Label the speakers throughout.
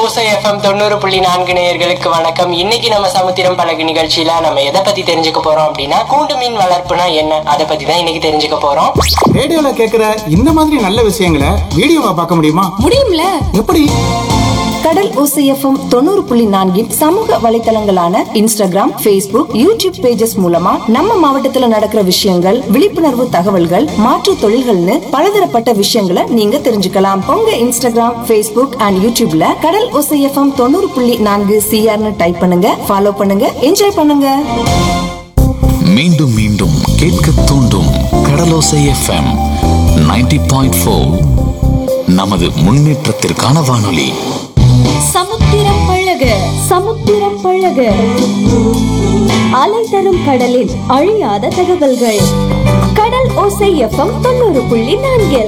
Speaker 1: ஓசை FM 90.4 நேயர்களுக்கு வணக்கம். இன்னைக்கு நம்ம சமுத்திரம் பழகு நிகழ்ச்சியில நம்ம எதை பத்தி தெரிஞ்சுக்க போறோம் அப்படின்னா, கூண்டு மீன் வளர்ப்புனா என்ன, அதை பத்தி தான் இன்னைக்கு தெரிஞ்சுக்க போறோம்.
Speaker 2: ரேடியோல கேக்குற இந்த மாதிரி நல்ல விஷயங்களை வீடியோவா பார்க்க முடியுமா?
Speaker 3: முடியும்ல.
Speaker 2: எப்படி?
Speaker 3: கடல் ஓசை FM 90.4 சமூக வலைத்தளங்களான இன்ஸ்டாகிராம், Facebook, யூடியூப் பேஜஸ் மூலமா நம்ம மாவட்டத்துல நடக்கிற விஷயங்கள், விழிப்புணர்வு தகவல்கள், மாற்று தொழில்கள்னு பலதரப்பட்ட விஷயங்களை நீங்க தெரிஞ்சுக்கலாம். உங்க இன்ஸ்டாகிராம், Facebook அண்ட் யூடியூப்ல கடல் ஓசை FM 90.4 CRன்னு டைப் பண்ணுங்க, ஃபாலோ பண்ணுங்க, என்ஜாய் பண்ணுங்க.
Speaker 4: மீண்டும் மீண்டும் கேட்க தூண்டும் கடலோசை FM 90.4 நமது முன்னேற்றத்திற்கான வானொலி.
Speaker 5: சமுத்திரம் பழக சமுத்திரம் பழக அலை தரும் கடலில் அழியாத தகவல்கள். கடல் ஓசை FM 90.4.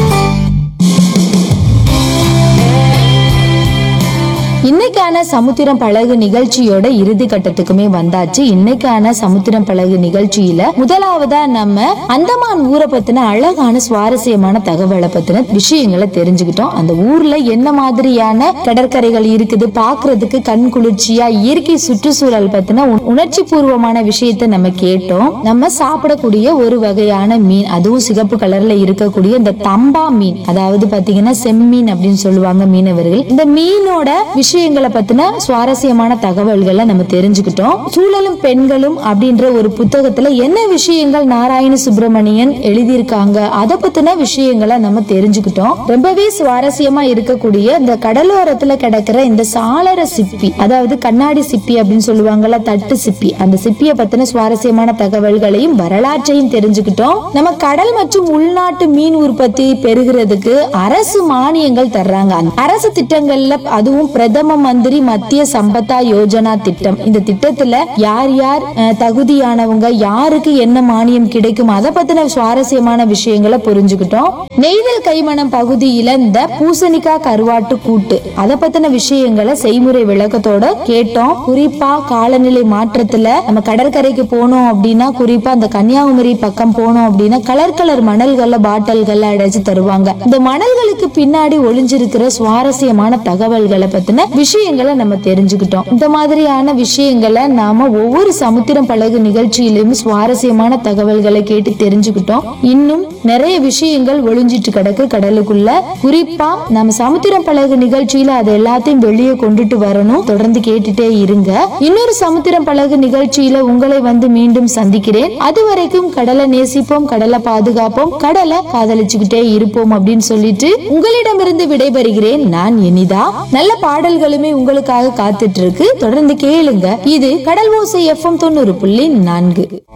Speaker 6: இன்னைக்கான சமுத்திரம் பழகு நிகழ்ச்சியோட இறுதி கட்டத்துக்குமே வந்தாச்சு. இன்னைக்கான சமுத்திரம் பழகு நிகழ்ச்சியில முதலாவதா நம்ம அந்தமான் ஊரை பத்தின அழகான சுவாரஸ்யமான தகவலை பத்தின விஷயங்களை தெரிஞ்சுக்கிட்டோம். அந்த ஊர்ல என்ன மாதிரியான கடற்கரைகள் இருக்குது, பாக்குறதுக்கு கண் குளிர்ச்சியா இயற்கை சுற்றுச்சூழல் பத்தின உணர்ச்சி பூர்வமான விஷயத்த நம்ம கேட்டோம். நம்ம சாப்பிடக்கூடிய ஒரு வகையான மீன், அதுவும் சிகப்பு கலர்ல இருக்கக்கூடிய இந்த தம்பா மீன், அதாவது பாத்தீங்கன்னா செம்மீன் அப்படின்னு சொல்லுவாங்க மீனவர்கள். இந்த மீனோட விஷயங்களை பத்தின சுவாரஸ்யமான தகவல்களை நம்ம தெரிஞ்சுக்கிட்டோம். சூழலும் பெண்களும் அப்படின்ற ஒரு புத்தகத்துல என்ன விஷயங்கள் நாராயண சுப்பிரமணியன் எழுதியிருக்காங்க, அதை பத்தின விஷயங்களை நம்ம தெரிஞ்சுக்கிட்டோம். ரொம்பவே சுவாரஸ்யமா இருக்கக்கூடிய இந்த கடலோரத்துல கிடக்கிற இந்த சாளர சிப்பி, அதாவது கண்ணாடி சிப்பி அப்படின்னு சொல்லுவாங்கல்ல, தட்டு சிப்பி, அந்த சிப்பிய பத்தின சுவாரஸ்யமான தகவல்களையும் வரலாற்றையும் தெரிஞ்சுக்கிட்டோம். நம்ம கடல் மற்றும் உள்நாட்டு மீன் உற்பத்தி பெருகிறதுக்கு அரசு மானியங்கள் தர்றாங்க. அரசு திட்டங்கள்ல அதுவும் பிரதம மந்திரி மத்திய சம்பதா யோஜனா திட்டம், இந்த திட்டத்துல யார் யார் தகுதியானவங்க, யாருக்கு என்ன மானியம் கிடைக்கும், அதை பத்தின சுவாரஸ்யமான விஷயங்களை புரிஞ்சுக்கிட்டோம். நெய்தல் கைமணம் பகுதியில இந்த பூசணிக்காய் கருவாட்டு கூட்டு, அதை பத்தின விஷயங்களை செய்முறை விளக்கத்தோட கேட்டோம். குறிப்பா காலநிலை மாற்றத்துல நம்ம கடற்கரைக்கு போனோம் அப்படின்னா, குறிப்பா அந்த கன்னியாகுமரி பக்கம் போனோம் அப்படின்னா கலர் மணல்கள்ல பாட்டில்கள்ல அடைச்சு தருவாங்க. இந்த மணல்களுக்கு பின்னாடி ஒளிஞ்சிருக்கிற சுவாரஸ்யமான தகவல்களை பத்தின விஷயங்களை நம்ம தெரிஞ்சுக்கிட்டோம். இந்த மாதிரியான விஷயங்களை நாம ஒவ்வொரு சமுத்திரம் பழகு நிகழ்ச்சியிலும் சுவாரஸ்யமான தகவல்களை கேட்டு தெரிஞ்சுக்கிட்டோம். இன்னும் நிறைய விஷயங்கள் ஒளிஞ்சிட்டு கிடக்கு கடலுக்குள்ள. குறிப்பா நம்ம சமுத்திரம் பழகு நிகழ்ச்சியில அது எல்லாத்தையும் வெளியே கொண்டுட்டு வரணும். தொடர்ந்து கேட்டுட்டே இருங்க. இன்னொரு சமுத்திரம் பழகு நிகழ்ச்சியில உங்களை வந்து மீண்டும் சந்திக்கிறேன். அதுவரைக்கும் கடலை நேசிப்போம், கடலை பாதுகாப்போம், கடலை காதலிச்சுக்கிட்டே இருப்போம் அப்படின்னு சொல்லிட்டு உங்களிடமிருந்து விடைபெறுகிறேன். நான் இனிதா. நல்ல பாடல்களுமே உங்களுக்காக காத்துட்டு இருக்கு. தொடர்ந்து கேளுங்க. இது கடல் ஓசை FM 90.4.